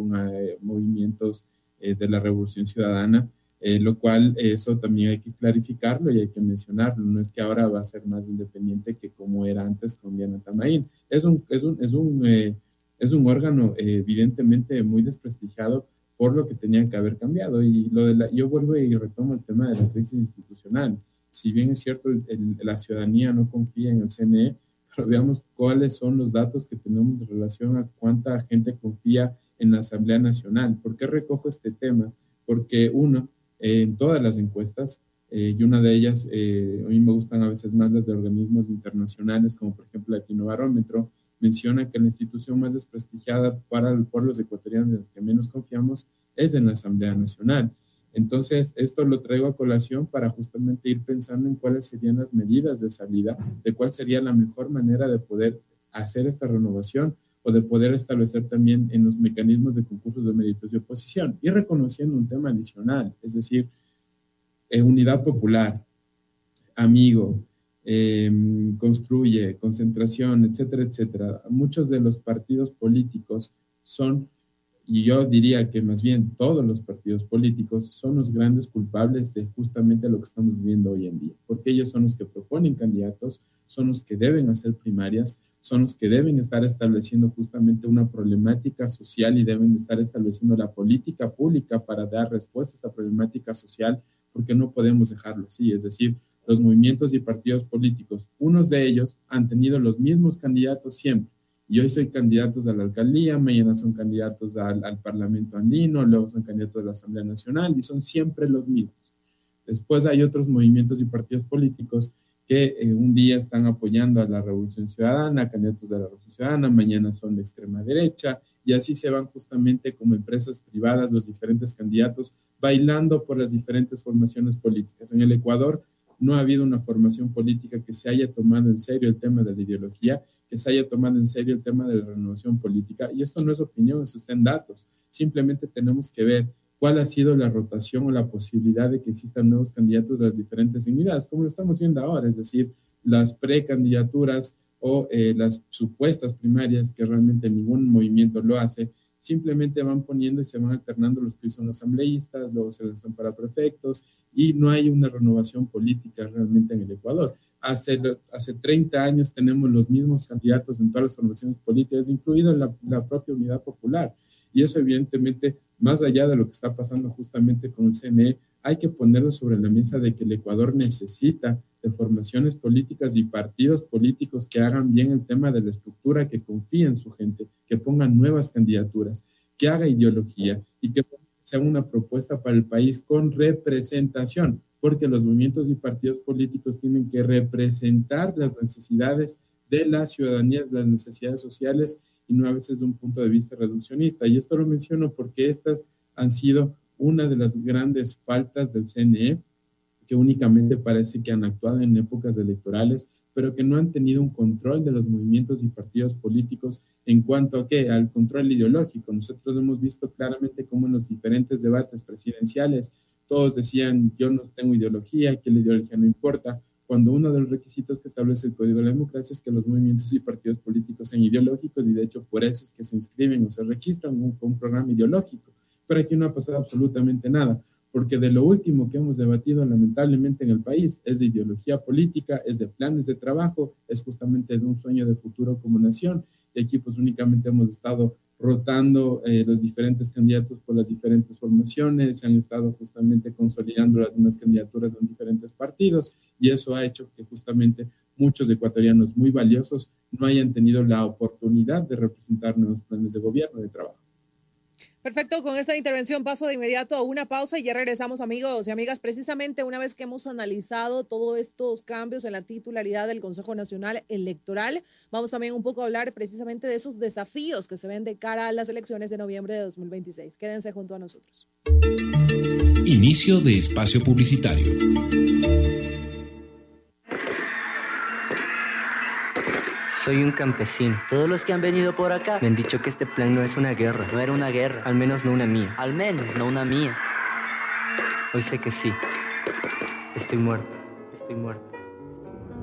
con movimientos de la Revolución Ciudadana, lo cual eso también hay que clarificarlo y hay que mencionarlo. No es que ahora va a ser más independiente que como era antes con Diana Tamaín. Es un órgano evidentemente muy desprestigiado por lo que tenían que haber cambiado. Y yo vuelvo y retomo el tema de la crisis institucional. Si bien es cierto, la ciudadanía no confía en el CNE, pero veamos cuáles son los datos que tenemos en relación a cuánta gente confía en la Asamblea Nacional. ¿Por qué recojo este tema? Porque uno, en todas las encuestas, y una de ellas, a mí me gustan a veces más las de organismos internacionales, como por ejemplo Latinobarómetro, menciona que la institución más desprestigiada para el pueblo ecuatoriano en el que menos confiamos es en la Asamblea Nacional. Entonces, esto lo traigo a colación para justamente ir pensando en cuáles serían las medidas de salida, de cuál sería la mejor manera de poder hacer esta renovación o de poder establecer también en los mecanismos de concursos de méritos y oposición, y reconociendo un tema adicional, es decir, unidad popular, amigo, construye, concentración, etcétera, etcétera. Muchos de los partidos políticos son, y yo diría que más bien todos los partidos políticos son los grandes culpables de justamente lo que estamos viviendo hoy en día, porque ellos son los que proponen candidatos, son los que deben hacer primarias, son los que deben estar estableciendo justamente una problemática social y deben estar estableciendo la política pública para dar respuesta a esta problemática social, porque no podemos dejarlo así. Es decir, los movimientos y partidos políticos, unos de ellos han tenido los mismos candidatos siempre. Y hoy soy candidatos a la alcaldía, mañana son candidatos al Parlamento andino, luego son candidatos a la Asamblea Nacional y son siempre los mismos. Después hay otros movimientos y partidos políticos que un día están apoyando a la Revolución Ciudadana, candidatos de la Revolución Ciudadana, mañana son de extrema derecha, y así se van justamente como empresas privadas los diferentes candidatos bailando por las diferentes formaciones políticas. En el Ecuador no ha habido una formación política que se haya tomado en serio el tema de la ideología, que se haya tomado en serio el tema de la renovación política, y esto no es opinión, eso está en datos. Simplemente tenemos que ver cuál ha sido la rotación o la posibilidad de que existan nuevos candidatos de las diferentes unidades, como lo estamos viendo ahora, es decir, las precandidaturas o las supuestas primarias, que realmente ningún movimiento lo hace, simplemente van poniendo y se van alternando los que son asambleístas, luego se lanzan para prefectos, y no hay una renovación política realmente en el Ecuador. Hace 30 años tenemos los mismos candidatos en todas las formaciones políticas, incluido la propia Unidad Popular. Y eso evidentemente, más allá de lo que está pasando justamente con el CNE, hay que ponerlo sobre la mesa de que el Ecuador necesita de formaciones políticas y partidos políticos que hagan bien el tema de la estructura, que confíen en su gente, que pongan nuevas candidaturas, que haga ideología y que sea una propuesta para el país con representación, porque los movimientos y partidos políticos tienen que representar las necesidades de la ciudadanía, las necesidades sociales, y no a veces de un punto de vista reduccionista. Y esto lo menciono porque estas han sido una de las grandes faltas del CNE, que únicamente parece que han actuado en épocas electorales, pero que no han tenido un control de los movimientos y partidos políticos en cuanto a ¿qué? Al control ideológico. Nosotros hemos visto claramente cómo en los diferentes debates presidenciales todos decían, yo no tengo ideología, que la ideología no importa, cuando uno de los requisitos que establece el Código de la Democracia es que los movimientos y partidos políticos sean ideológicos, y de hecho por eso es que se inscriben o se registran con un programa ideológico. Pero aquí no ha pasado absolutamente nada, porque de lo último que hemos debatido lamentablemente en el país es de ideología política, es de planes de trabajo, es justamente de un sueño de futuro como nación, y aquí pues únicamente hemos estado rotando los diferentes candidatos por las diferentes formaciones, se han estado justamente consolidando las mismas candidaturas de los diferentes partidos, y eso ha hecho que justamente muchos ecuatorianos muy valiosos no hayan tenido la oportunidad de representar nuevos planes de gobierno, de trabajo. Perfecto, con esta intervención paso de inmediato a una pausa y ya regresamos, amigos y amigas. Precisamente una vez que hemos analizado todos estos cambios en la titularidad del Consejo Nacional Electoral, vamos también un poco a hablar precisamente de esos desafíos que se ven de cara a las elecciones de noviembre de 2026. Quédense junto a nosotros. Inicio de espacio publicitario. Soy un campesino. Todos los que han venido por acá me han dicho que este plan no es una guerra. No era una guerra. Al menos no una mía. Al menos no una mía. Hoy sé que sí. Estoy muerto. Estoy muerto.